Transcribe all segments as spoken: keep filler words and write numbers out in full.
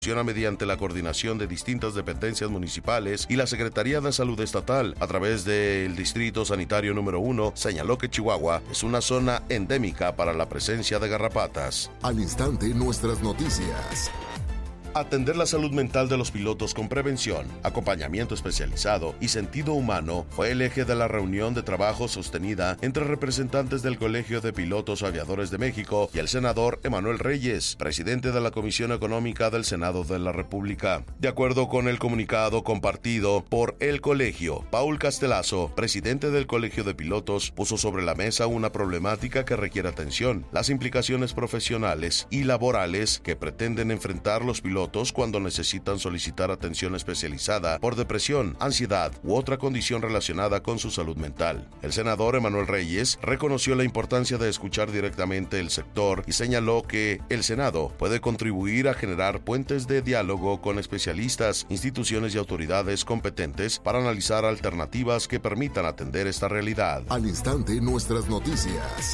Funciona mediante la coordinación de distintas dependencias municipales y la Secretaría de Salud Estatal a través del Distrito Sanitario número uno, señaló que Chihuahua es una zona endémica para la presencia de garrapatas. Al instante, nuestras noticias. Atender la salud mental de los pilotos con prevención, acompañamiento especializado y sentido humano fue el eje de la reunión de trabajo sostenida entre representantes del Colegio de Pilotos Aviadores de México y el senador Emanuel Reyes, presidente de la Comisión Económica del Senado de la República. De acuerdo con el comunicado compartido por el colegio, Paul Castelazo, presidente del Colegio de Pilotos, puso sobre la mesa una problemática que requiere atención: las implicaciones profesionales y laborales que pretenden enfrentar los pilotos cuando necesitan solicitar atención especializada por depresión, ansiedad u otra condición relacionada con su salud mental. El senador Emanuel Reyes reconoció la importancia de escuchar directamente el sector y señaló que el Senado puede contribuir a generar puentes de diálogo con especialistas, instituciones y autoridades competentes para analizar alternativas que permitan atender esta realidad. Al instante, nuestras noticias.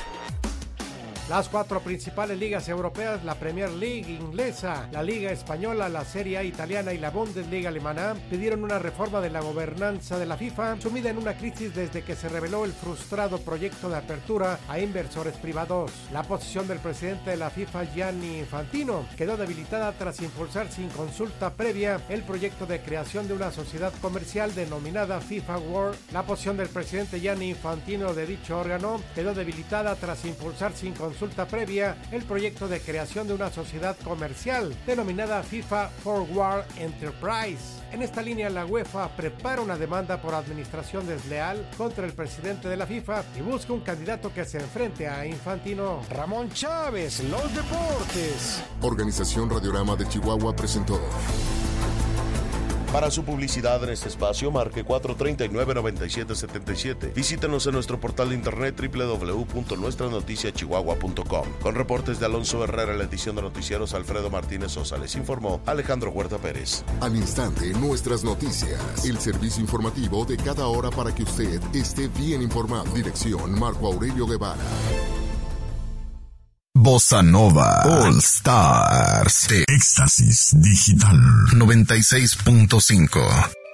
Las cuatro principales ligas europeas, la Premier League inglesa, la Liga Española, la Serie A italiana y la Bundesliga alemana, pidieron una reforma de la gobernanza de la FIFA, sumida en una crisis desde que se reveló el frustrado proyecto de apertura a inversores privados. La posición del presidente de la FIFA, Gianni Infantino, quedó debilitada tras impulsar sin consulta previa el proyecto de creación de una sociedad comercial denominada FIFA World. La posición del presidente Gianni Infantino de dicho órgano quedó debilitada tras impulsar sin consulta consulta previa el proyecto de creación de una sociedad comercial denominada FIFA Forward Enterprise. En esta línea, la UEFA prepara una demanda por administración desleal contra el presidente de la FIFA y busca un candidato que se enfrente a Infantino. Ramón Chávez, los deportes. Organización Radiorama de Chihuahua presentó. Para su publicidad en este espacio, marque cuatro tres nueve, nueve siete siete siete. Visítenos en nuestro portal de internet doble u doble u doble u punto nuestra noticia chihuahua punto com. Con reportes de Alonso Herrera en la edición de noticieros, Alfredo Martínez Sosa, les informó Alejandro Huerta Pérez. Al instante, nuestras noticias. El servicio informativo de cada hora para que usted esté bien informado. Dirección Marco Aurelio Guevara. Bossa Nova All Stars de Éxtasis Digital noventa y seis punto cinco.